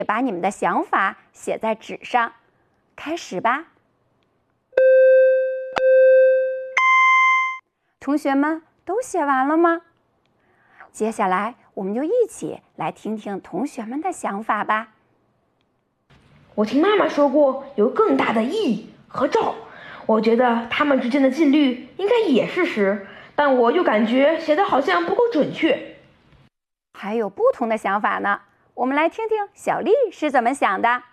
把你们的想法写在纸上，开始吧。同学们都写完了吗？接下来我们就一起来听听同学们的想法吧。 我听妈妈说过有更大的羿和赵，我觉得他们之间的近律应该也是10，但我又感觉写的好像不够准确。 还有不同的想法呢，我们来听听小丽是怎么想的。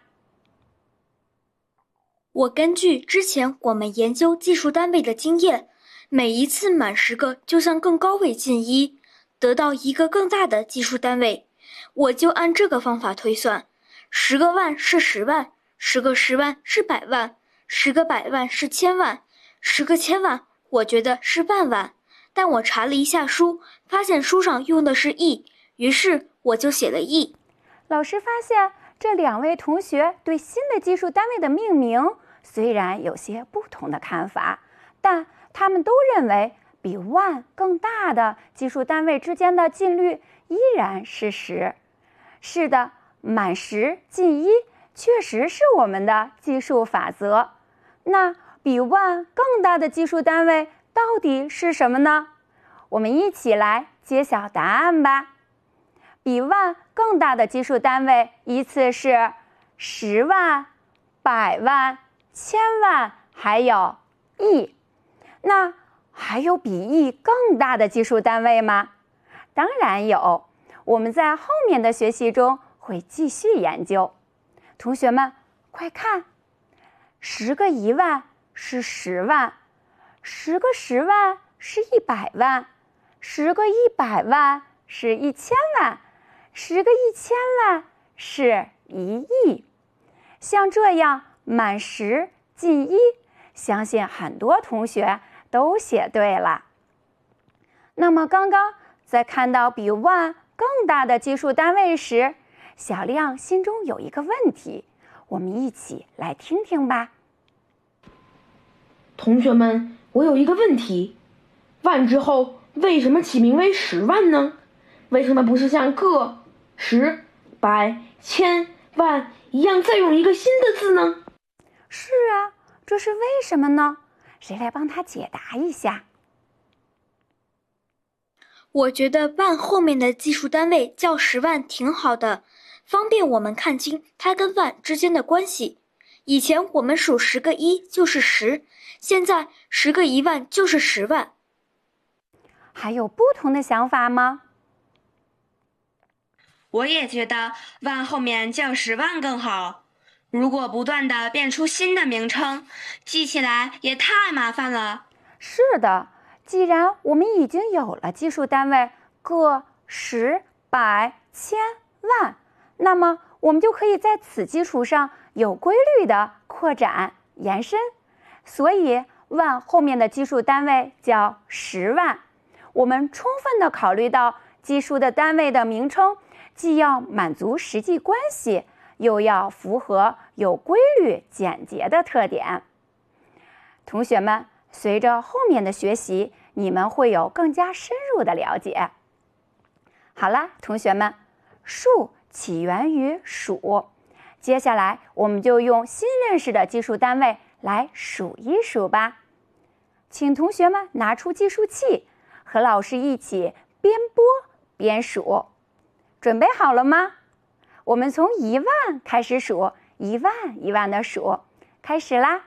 我根据之前我们研究计数单位的经验，每一次满10个就向更高位进1，得到一个更大的计数单位。我就按这个方法推算，10个万是10万，10个10万是100万，10个100万是1000万，10个1000万我觉得是万万。但我查了一下书，发现书上用的是亿，于是我就写了亿。 老师发现这2位同学对新的计数单位的命名虽然有些不同的看法，但他们都认为比万更大的计数单位之间的近律依然是10。是的，满10进1确实是我们的计数法则。那比万更大的计数单位到底是什么呢？我们一起来揭晓答案吧。比万更大的计数单位依次是10万、100万、1000万，还有亿。那还有比亿更大的计数单位吗？当然有，我们在后面的学习中会继续研究。同学们，快看，10个1万是10万，10个10万是100万，10个100万是1000万，10个1000万是1亿。像这样满10进1，相信很多同学都写对了。那么刚刚在看到比万更大的计数单位时，小亮心中有一个问题，我们一起来听听吧。 同学们，我有一个问题，万之后为什么起名为10万呢？为什么不是像个、10、100、1000、万一样再用一个新的字呢？ 是啊，这是为什么呢？谁来帮他解答一下？ 我觉得万后面的计数单位叫10万挺好的，方便我们看清它跟万之间的关系。以前我们数10个1就是10，现在10个1万就是10万。 还有不同的想法吗？ 我也觉得万后面叫10万更好。如果不断地变出新的名称，记起来也太麻烦了。 是的，既然我们已经有了计数单位个、10、100、1000、万，那么我们就可以在此基础上有规律的扩展延伸。所以万后面的计数单位叫10万。我们充分地考虑到计数的单位的名称既要满足实际关系，又要符合有规律简洁的特点。同学们，随着后面的学习，你们会有更加深入的了解。好了，同学们，数起源于数，接下来我们就用新认识的计数单位来数一数吧。请同学们拿出计数器，和老师一起边拨边数。准备好了吗？我们从1万开始数，1万1万的数，开始啦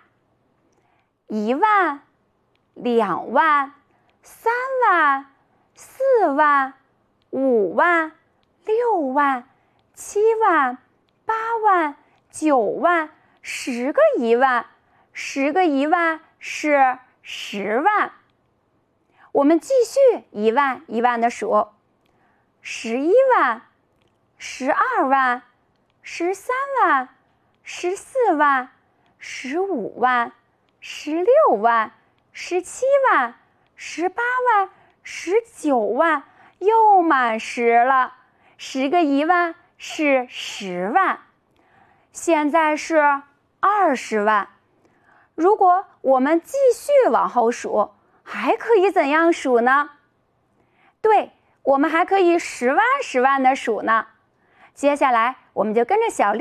！1万、2万、3万、4万、5万、6万、7万、8万、9万，10个1万，10个1万是10万。我们继续1万1万的数，11万、12万、13万、14万、15万、16万、17万、18万、19万，又满10了。10个1万是10万。现在是20万。如果我们继续往后数，还可以怎样数呢？对，我们还可以10万10万的数呢。接下来我们就跟着小丽